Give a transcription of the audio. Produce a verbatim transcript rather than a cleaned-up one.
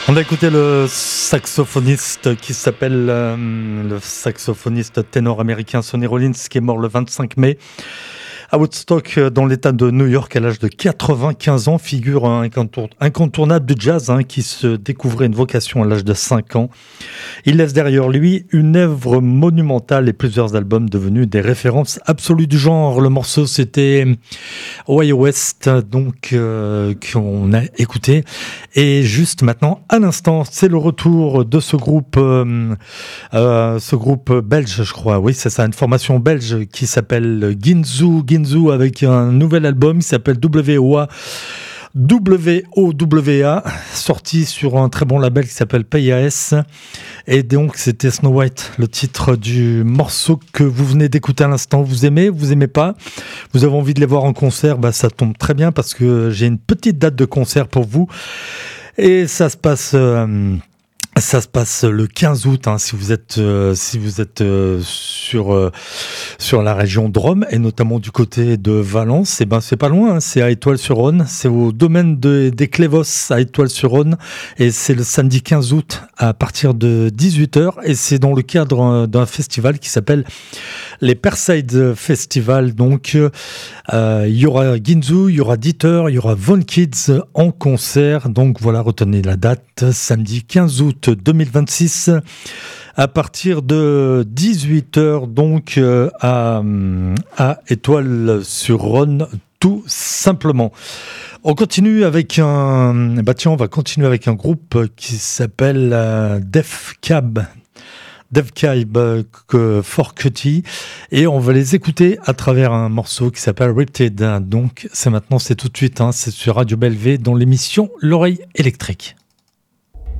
On a écouté le saxophoniste qui s'appelle euh, le saxophoniste ténor américain Sonny Rollins, qui est mort le vingt-cinq mai à Woodstock, dans l'état de New York, à l'âge de quatre-vingt-quinze ans, figure incontournable du jazz, hein, qui se découvrait une vocation à l'âge de cinq ans. Il laisse derrière lui une œuvre monumentale et plusieurs albums devenus des références absolues du genre. Le morceau, c'était Way West, donc euh, qu'on a écouté. Et juste maintenant, à l'instant, c'est le retour de ce groupe, euh, euh, ce groupe belge, je crois. Oui, c'est ça, une formation belge qui s'appelle Ginzu. Ginzu avec un nouvel album qui s'appelle W O A. W O W A, sorti sur un très bon label qui s'appelle P A S. Et donc, c'était Snow White, le titre du morceau que vous venez d'écouter à l'instant. Vous aimez, vous aimez pas? Vous avez envie de les voir en concert? Bah, ça tombe très bien parce que j'ai une petite date de concert pour vous. Et ça se passe... Euh, Ça se passe le quinze août, hein, si vous êtes euh, si vous êtes euh, sur euh, sur la région de Rome et notamment du côté de Valence. Et ben c'est pas loin, hein, c'est à Étoile-sur-Rhône, c'est au domaine de, des Clévos à Étoile-sur-Rhône, et c'est le samedi quinze août à partir de dix-huit heures, et c'est dans le cadre d'un festival qui s'appelle les Perside Festival. Donc euh, il y aura Ginzu, il y aura Dieter, il y aura Von Kids en concert. Donc voilà, retenez la date, samedi quinze août deux mille vingt-six à partir de dix-huit heures, donc euh, à, à Étoile-sur-Rhône, tout simplement. On continue avec un bah tiens, on va continuer avec un groupe qui s'appelle euh, Def Cab. Def Cab euh, for Cutie, et on va les écouter à travers un morceau qui s'appelle Riptide. Donc c'est maintenant, c'est tout de suite, hein, c'est sur Radio Bellevue dans l'émission L'Oreille électrique.